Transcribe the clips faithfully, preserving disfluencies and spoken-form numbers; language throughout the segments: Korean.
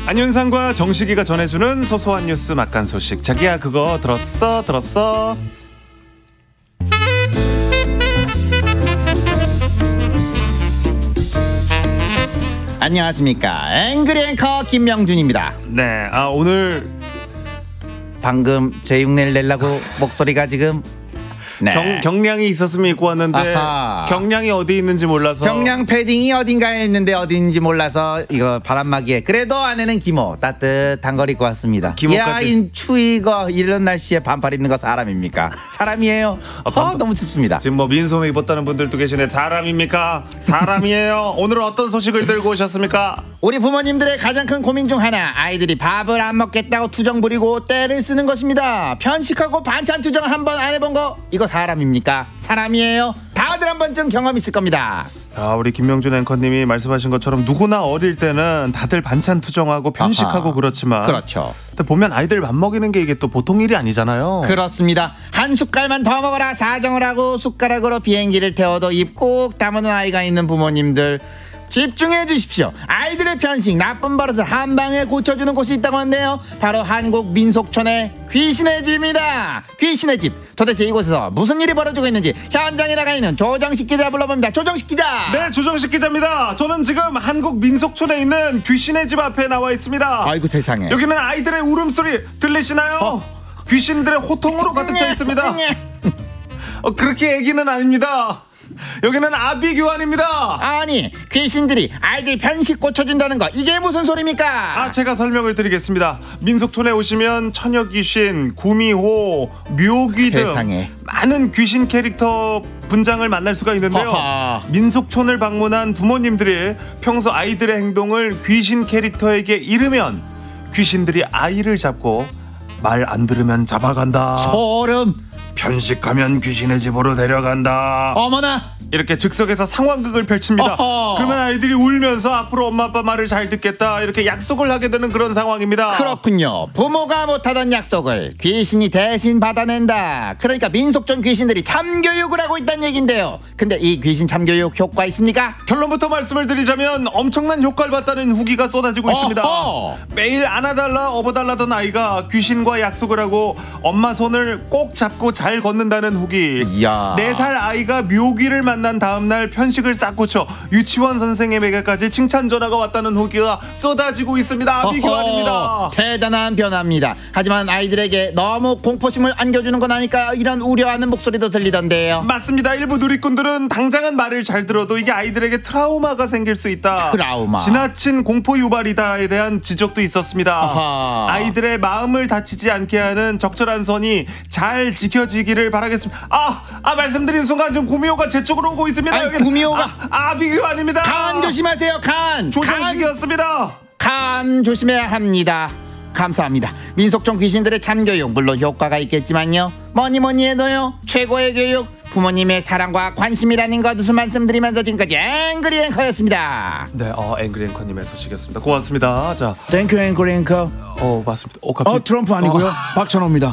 안윤상과 정식이가 전해주는 소소한 뉴스 막간 소식. 자기야 그거 들었어? 들었어? 안녕하십니까, 앵그리 앵커 김명준입니다. 네, 아 오늘 방금 제 흉내를 내려고 목소리가 지금 네. 경, 경량이 있었으면 입고 왔는데 아하. 경량이 어디 있는지 몰라서 경량 패딩이 어딘가에 있는데 어딘지 몰라서 이거 바람막이에 그래도 안에는 기모 따뜻한 걸 입고 왔습니다. 야인 추위가 이런 날씨에 반팔 입는 거 사람입니까? 사람이에요. 아, 어, 너무 춥습니다. 지금 뭐 민소매 입었다는 분들도 계시네. 사람입니까? 사람이에요. 오늘은 어떤 소식을 들고 오셨습니까? 우리 부모님들의 가장 큰 고민 중 하나, 아이들이 밥을 안 먹겠다고 투정 부리고 떼를 쓰는 것입니다. 편식하고 반찬 투정 한 번 안 해본 거 이거 사람입니까? 사람이에요. 다들 한 번쯤 경험 있을 겁니다. 아, 우리 김명준 앵커님이 말씀하신 것처럼 누구나 어릴 때는 다들 반찬 투정하고 편식하고 아하. 그렇지만 그렇죠. 근데 보면 아이들 밥 먹이는 게 이게 또 보통 일이 아니잖아요. 그렇습니다. 한 숟갈만 더 먹어라 사정을 하고 숟가락으로 비행기를 태워도 입 꼭 다무는 아이가 있는 부모님들 집중해 주십시오. 아이들의 편식 나쁜 버릇을 한 방에 고쳐주는 곳이 있다고 하는데요, 바로 한국 민속촌의 귀신의 집입니다. 귀신의 집, 도대체 이곳에서 무슨 일이 벌어지고 있는지 현장에 나가 있는 조정식 기자 불러봅니다. 조정식 기자. 네, 조정식 기자입니다. 저는 지금 한국 민속촌에 있는 귀신의 집 앞에 나와 있습니다. 아이고 세상에. 여기는 아이들의 울음소리 들리시나요? 어? 귀신들의 호통으로 가득 차 있습니다. 어, 그렇게 얘기는 아닙니다. 여기는 아비규환입니다. 아니, 귀신들이 아이들 편식 고쳐준다는 거 이게 무슨 소리입니까? 아, 제가 설명을 드리겠습니다. 민속촌에 오시면 처녀귀신, 구미호, 묘귀 등 세상에. 많은 귀신 캐릭터 분장을 만날 수가 있는데요. 허하. 민속촌을 방문한 부모님들이 평소 아이들의 행동을 귀신 캐릭터에게 이르면 귀신들이 아이를 잡고 말 안 들으면 잡아간다. 소름. 편식하면 귀신의 집으로 데려간다. 어머나. 이렇게 즉석에서 상황극을 펼칩니다. 어허. 그러면 아이들이 울면서 앞으로 엄마 아빠 말을 잘 듣겠다 이렇게 약속을 하게 되는 그런 상황입니다. 그렇군요. 부모가 못하던 약속을 귀신이 대신 받아낸다. 그러니까 민속촌 귀신들이 참교육을 하고 있다는 얘긴데요. 근데 이 귀신 참교육 효과 있습니까? 결론부터 말씀을 드리자면 엄청난 효과를 봤다는 후기가 쏟아지고 어허. 있습니다. 매일 안아달라 업어달라던 아이가 귀신과 약속을 하고 엄마 손을 꼭 잡고 잘 걷는다는 후기. 네 살 아이가 묘귀를 만 난 다음날 편식을 싹 고쳐 유치원 선생님에게까지 칭찬 전화가 왔다는 후기가 쏟아지고 있습니다. 아비규환입니다. 대단한 변화입니다. 하지만 아이들에게 너무 공포심을 안겨주는 건 아닐까 이런 우려하는 목소리도 들리던데요. 맞습니다. 일부 누리꾼들은 당장은 말을 잘 들어도 이게 아이들에게 트라우마가 생길 수 있다, 트라우마, 지나친 공포 유발이다에 대한 지적도 있었습니다. 아하. 아이들의 마음을 다치지 않게 하는 적절한 선이 잘 지켜지기를 바라겠습니다. 아, 아 말씀드린 순간 좀 구미호가 제 쪽으로 오고 있습니다. 아니, 구미호가 아, 아비규환입니다. 간 조심하세요. 간 조정식이었습니다. 간 조심해야 합니다. 감사합니다. 민속촌 귀신들의 참교육 물론 효과가 있겠지만요, 뭐니 뭐니 해도요 최고의 교육 부모님의 사랑과 관심이라는 것 무슨 말씀드리면서 지금까지 앵그리 앵커였습니다. 네, 어, 앵그리 앵커님의 소식이었습니다. 고맙습니다. 자, 땡큐 앵그리 앵커. 어, 맞습니다. 어, 갑자기... 어 트럼프 아니고요. 어. 박찬호입니다.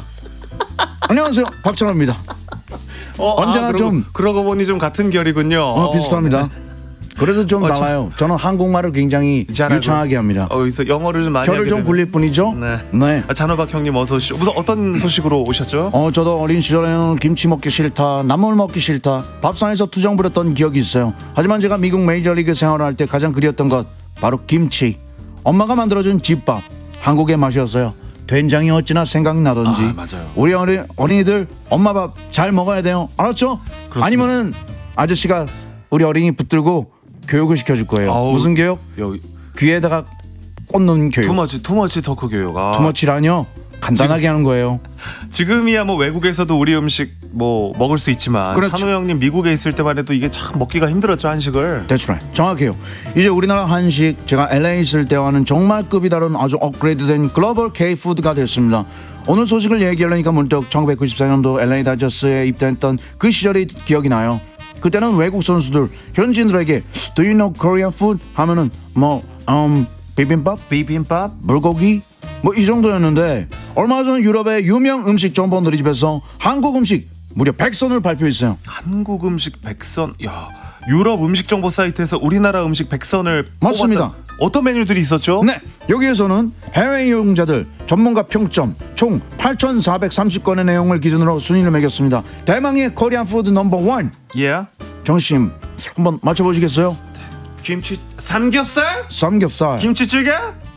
안녕하세요, 박찬호입니다. 어, 언제나 아, 그러고, 좀 그러고 보니 좀 같은 결이군요. 어, 비슷합니다. 그래도 좀 어, 달라요. 저, 저는 한국말을 굉장히 잘하고, 유창하게 합니다. 어, 그래서 영어를 좀 많이 혀를 좀 굴릴 뿐이죠. 네. 네. 아, 잔호박 형님 어서 오시죠. 무슨 어떤 소식으로 오셨죠? 어, 저도 어린 시절에는 김치 먹기 싫다, 나물 먹기 싫다, 밥상에서 투정 부렸던 기억이 있어요. 하지만 제가 미국 메이저리그 생활을 할 때 가장 그리웠던 것 바로 김치. 엄마가 만들어준 집밥, 한국의 맛이었어요. 된장이 어찌나 생각나던지. 아, 맞아요. 우리 어린, 어린이들 엄마 밥 잘 먹어야 돼요. 알았죠? 그렇습니다. 아니면은 아저씨가 우리 어린이 붙들고 교육을 시켜줄 거예요. 아우, 무슨 교육? 여기. 귀에다가 꽂는 교육. 투머치 투머치 토크 교육. 아. 투머치라뇨? 간단하게 지금, 하는 거예요. 지금이야 뭐 외국에서도 우리 음식 뭐 먹을 수 있지만 그렇죠. 찬호 형님 미국에 있을 때만 해도 이게 참 먹기가 힘들었죠, 한식을. That's right. 정확해요. 이제 우리나라 한식 제가 엘에이 있을 때와는 정말 급이 다른 아주 업그레이드된 글로벌 K-푸드가 됐습니다. 오늘 소식을 얘기하려니까 문득 천구백구십사 년도 엘에이 다저스에 입단했던 그 시절이 기억이 나요. 그때는 외국 선수들 현지인들에게 Do you know Korean food? 하면은 뭐 음, 비빔밥? 비빔밥? 물고기? 뭐 이 정도였는데 얼마 전 유럽의 유명 음식 정보들이 집에서 한국 음식 무려 백 선을 발표했어요. 한국 음식 백 선? 야, 유럽 음식 정보 사이트에서 우리나라 음식 백 선을 맞습니다. 뽑았다. 어떤 메뉴들이 있었죠? 네, 여기에서는 해외 이용자들 전문가 평점 총 팔천사백삼십 건의 내용을 기준으로 순위를 매겼습니다. 대망의 코리안 푸드 넘버 원. Yeah. 정심 한번 맞춰보시겠어요? 김치 삼겹살? 삼겹살. 김치찌개?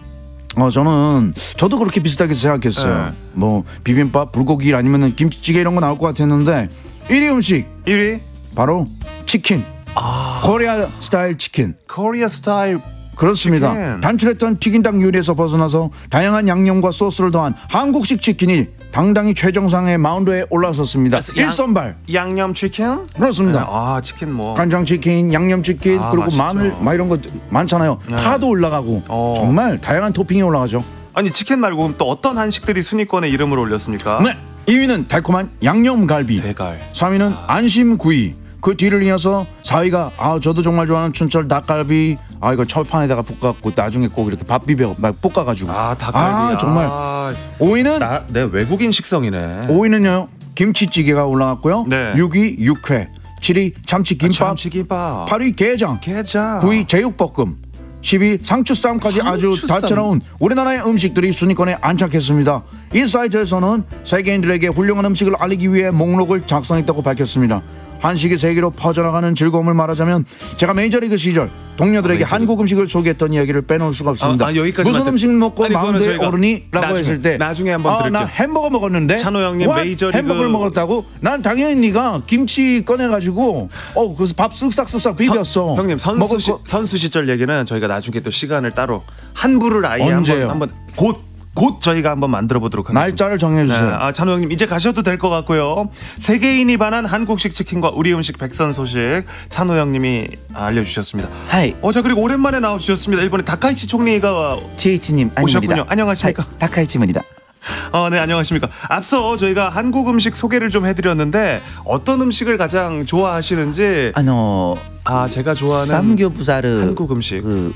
어 저는 저도 그렇게 비슷하게 생각했어요. 네. 뭐 비빔밥, 불고기 아니면 김치찌개 이런 거 나올 것 같았는데 일 위 음식 일 위 바로 치킨. 아. 코리아 스타일 치킨. 코리아 스타일. 그렇습니다. 치킨. 단출했던 튀긴닭 요리에서 벗어나서 다양한 양념과 소스를 더한 한국식 치킨이 당당히 최정상의 마운드에 올라섰습니다. 양- 일선발. 양념 치킨? 그렇습니다. 네. 아 치킨 뭐. 간장 치킨, 양념 치킨, 아, 그리고 맛있죠. 마늘 막 이런 거 많잖아요. 네. 파도 올라가고 어. 정말 다양한 토핑이 올라가죠. 아니 치킨 말고 그럼 또 어떤 한식들이 순위권에 이름을 올렸습니까? 네. 이 위는 달콤한 양념갈비. 대갈. 삼 위는 안심구이. 그 뒤를 이어서 사 위가 아 저도 정말 좋아하는 춘철 닭갈비. 아 이거 철판에다가 볶아갖고 나중에 꼭 이렇게 밥 비벼 막 볶아가지고. 아 닭갈비. 아, 정말. 아, 오 위는 나, 내 외국인 식성이네. 오 위는요 김치찌개가 올라갔고요. 네. 육 위 육회. 칠 위 참치김밥. 참치김밥. 팔 위 게장. 게장. 구 위 제육볶음. 십 위 상추쌈까지 아주 상추쌈. 다채로운 우리나라의 음식들이 순위권에 안착했습니다. 이 사이트에서는 세계인들에게 훌륭한 음식을 알리기 위해 목록을 작성했다고 밝혔습니다. 한식이 세계로 퍼져나가는 즐거움을 말하자면 제가 메이저리그 시절 동료들에게 아, 메이저리그. 한국 음식을 소개했던 이야기를 빼놓을 수가 없습니다. 아, 아, 여기까지만 무슨 들- 음식 먹고 아니, 그거는 마운드에 저희가 오르니? 라고 나중에, 했을 때 나중에 한번 아, 들을게요. 나 햄버거 먹었는데 찬호 형님 What? 메이저리그- 햄버거를 먹었다고? 난 당연히 네가 김치 꺼내가지고 어 그래서 밥 쓱싹쓱싹 비볐어. 선- 형님 선수, 먹을 시, 거- 선수 시절 얘기는 저희가 나중에 또 시간을 따로 한 부를 아예 언제요? 한번 한번 곧 곧 저희가 한번 만들어 보도록 하겠습니다. 날짜를 정해주세요. 네, 아 찬호 형님 이제 가셔도 될 것 같고요. 세계인이 반한 한국식 치킨과 우리 음식 백선 소식 찬호 형님이 알려주셨습니다. 하이 어저 그리고 오랜만에 나와주셨습니다. 일본의 다카이치 총리가 지이치님 아닙니다. 오셨군요. 안녕하십니까? 하이, 다카이치입니다. 어, 네, 안녕하십니까. 앞서 저희가 한국 음식 소개를 좀 해드렸는데 어떤 음식을 가장 좋아하시는지. 아노 아, 제가 좋아하는 삼겹살을 한국 음식. 그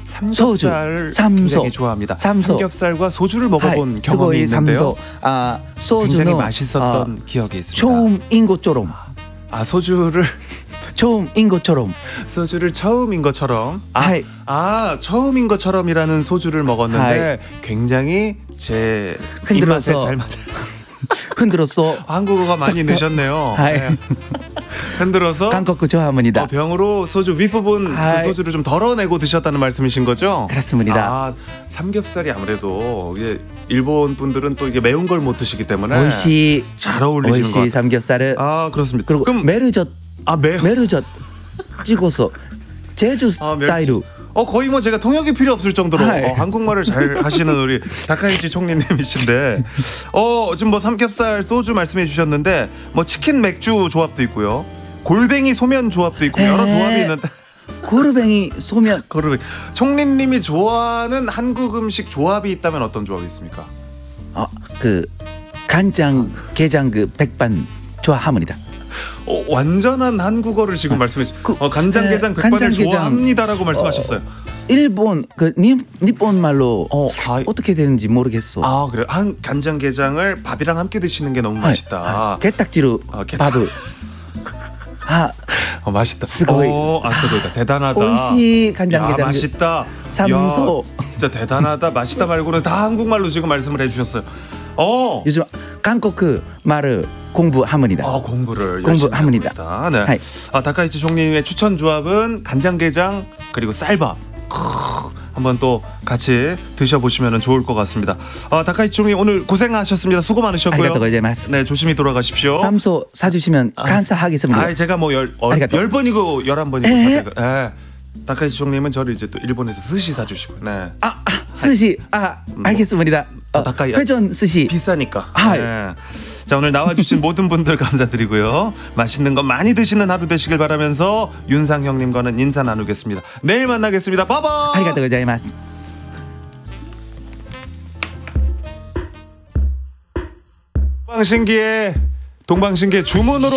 삼겹살 소주, 삼소, 굉장히 좋아합니다. 삼소. 삼겹살과 소주를 먹어본 하이, 경험이 스고이 있는데요. 삼소. 아 소주는 굉장히 맛있었던 아, 기억이 있습니다. 처음인 것처럼 아, 소주를 처음인 것처럼 소주를 처음인 것처럼. 아, 하이. 아 처음인 것처럼이라는 소주를 먹었는데 굉장히 제 흔들어서. 입맛에 잘 맞아요. 흔들었어. 한국어가 많이 느셨네요. 하이. 네. 흔들어서 한국 좋아합니다. 어, 병으로 소주 윗부분 그 아이. 소주를 좀 덜어내고 드셨다는 말씀이신 거죠? 그렇습니다. 아, 삼겹살이 아무래도 이게 일본 분들은 또 이게 매운 걸 못 드시기 때문에 오이시 잘 어울리시는 것 오이시 같아요. 삼겹살을 아 그렇습니다. 그리고 그럼 메르젓 아 매. 메르젓 찍어서 제주 아, 멸치. 스타일로 어 거의 뭐 제가 통역이 필요 없을 정도로 아이. 어, 한국말을 잘 하시는 우리 다카이치 총리님이신데 어 지금 뭐 삼겹살 소주 말씀해 주셨는데 뭐 치킨 맥주 조합도 있고요. 골뱅이 소면 조합도 있고 여러 에. 조합이 있는데 고르뱅이 소면 그러면 총리님이 좋아하는 한국 음식 조합이 있다면 어떤 조합이 있습니까? 어, 그 간장 게장 그 백반 좋아합니다. 어, 완전한 한국어를 지금 말씀해 주셨어요. 그, 어, 간장게장 에, 백반을 간장게장. 좋아합니다라고 말씀하셨어요. 일본 그 니, 니폰 말로 어, 아, 어떻게 되는지 모르겠어. 아 그래 한 간장게장을 밥이랑 함께 드시는 게 너무 맛있다. 게딱지로 아, 게딱. 밥을 아 어, 맛있다. 스고이. 어, 아, 스고이다. 대단하다. 오이시 간장게장. 야, 맛있다. 삼소. 야, 진짜 대단하다. 맛있다 말고는 다 한국말로 지금 말씀을 해주셨어요. 어. 요즘 한국 말을 공부합니다. 아, 공부를 공부합니다. 열심히 하고 있다. 네. 하이. 아, 다카이치 총리님의 추천 조합은 간장게장 그리고 쌀밥. 크, 한번 또 같이 드셔보시면 좋을 것 같습니다. 아, 다카이치 총리 오늘 고생하셨습니다. 수고 많으셨고요. 아리가또 고자이마스. 네, 조심히 돌아가십시오. 삼소 사주시면 감사하겠습니다. 아, 제가 뭐 열, 어, 아리가또. 열 번이고 열한 번이고 에? 사드리고. 예. 다카이치 총리님은 저를 이제 또 일본에서 스시 사주시고. 네. 아, 아 스시 아 알겠습니다. 어, 다카이 회전 스시 비싸니까. 아, 네. 자 오늘 나와주신 모든 분들 감사드리고요. 맛있는 거 많이 드시는 하루 되시길 바라면서 윤상 형님과는 인사 나누겠습니다. 내일 만나겠습니다. 바이바이. 아리가또 고자이마스. 동방신기의 동방신기의 주문으로.